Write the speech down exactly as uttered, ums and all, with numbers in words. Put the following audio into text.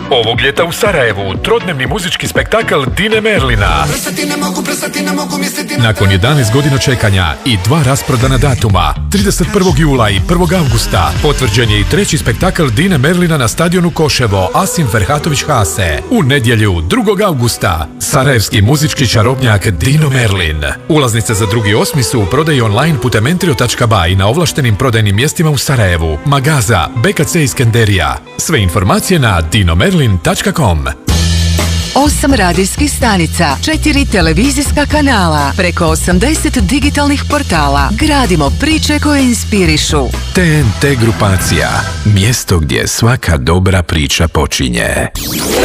Ovog ljeta u Sarajevu trodnevni muzički spektakl Dine Merlina. Nakon jedanaest godina čekanja i dva rasprodana datuma, trideset prvog jula i prvog avgusta, potvrđen je i treći spektakl Dine Merlina na stadionu Koševo Asim Ferhatović Hase. U nedjelju, drugog avgusta, sarajevski muzički čarobnjak Dino Merlin. Ulaznice za drugi osmi su u prodaji online putem entrio tačka ba i na ovlaštenim prodajnim mjestima u Sarajevu, Magaza, be ka ce Iskenderija. Sve informacije na dino merlin tačka com. Osam radijskih stanica, četiri televizijska kanala, preko osamdeset digitalnih portala. Gradimo priče koje inspirišu. te en te grupacija, mjesto gdje svaka dobra priča počinje.